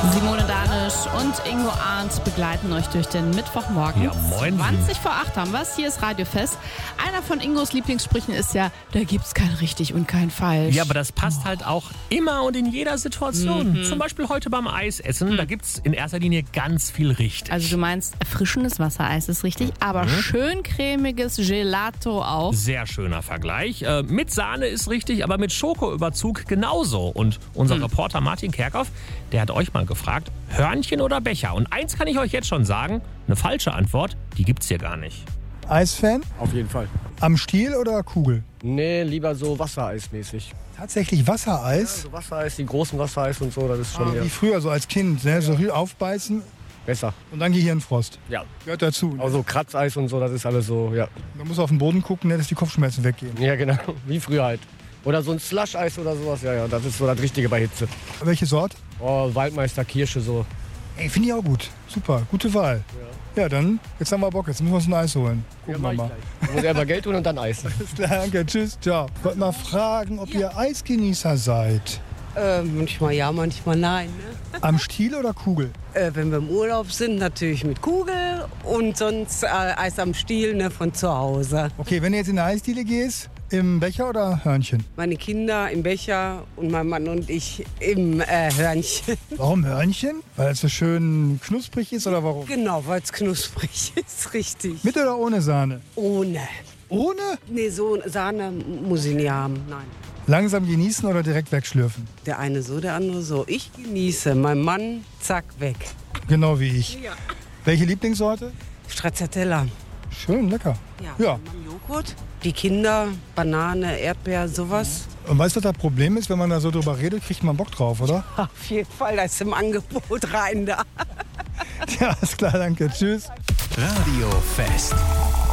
Simone Danisch und Ingo Arndt begleiten euch durch den Mittwochmorgen. Ja, moin. 20 vor 8 haben wir's. Hier ist Radiofest. Einer von Ingos Lieblingssprüchen ist ja, da gibt's kein richtig und kein falsch. Ja, aber das passt halt auch immer und in jeder Situation. Zum Beispiel heute beim Eisessen, da gibt's in erster Linie ganz viel richtig. Also du meinst, erfrischendes Wassereis ist richtig, aber schön cremiges Gelato auch. Sehr schöner Vergleich. Mit Sahne ist richtig, aber mit Schokoüberzug genauso. Und unser Reporter Martin Kerkhoff, der hat euch mal gefragt, Hörnchen oder Becher? Und eins kann ich euch jetzt schon sagen, eine falsche Antwort, die gibt's hier gar nicht. Eisfan? Auf jeden Fall. Am Stiel oder Kugel? Nee, lieber so Wassereismäßig. Tatsächlich Wassereis? So Wassereis, die großen Wassereis und so, das ist schon Wie früher, so als Kind. Ne? So aufbeißen besser. und dann Gehirnfrost. Ja. Gehört dazu. Ne? Auch so Kratzeis und so, das ist alles so, ja. Man muss auf den Boden gucken, ne, dass die Kopfschmerzen weggehen. Ja, genau. Wie früher halt. Oder so ein Slush-Eis oder sowas, ja, das ist so das Richtige bei Hitze. Welche Sorte? Oh, Waldmeister, Kirsche, so. Ey, finde ich auch gut. Super, gute Wahl. Ja, dann, jetzt haben wir Bock, jetzt müssen wir uns ein Eis holen. Gucken wir mal. Ich muss selber Geld tun und dann Eis. Alles klar, danke, tschüss, ciao. Ich wollte mal fragen, ob ihr Eisgenießer seid. Manchmal ja, manchmal nein. Ne? Am Stiel oder Kugel? Wenn wir im Urlaub sind, natürlich mit Kugel und sonst Eis am Stiel, ne, von zu Hause. Okay, wenn du jetzt in eine Eisdiele gehst, im Becher oder Hörnchen? Meine Kinder im Becher und mein Mann und ich im Hörnchen. Warum Hörnchen? Weil es so schön knusprig ist oder warum? Genau, weil es knusprig ist, richtig. Mit oder ohne Sahne? Ohne. Ohne? Nee, so Sahne muss ich nie haben, nein. Langsam genießen oder direkt wegschlürfen? Der eine so, der andere so. Ich genieße, mein Mann, zack, weg. Genau wie ich. Ja. Welche Lieblingssorte? Stracciatella. Schön, lecker. Ja. Mein Mann Joghurt. Die Kinder, Banane, Erdbeer, sowas. Und weißt du, was das Problem ist? Wenn man da so drüber redet, kriegt man Bock drauf, oder? Auf jeden Fall, da ist im Angebot rein da. Ja, ist klar, danke. Tschüss. Radio Fest.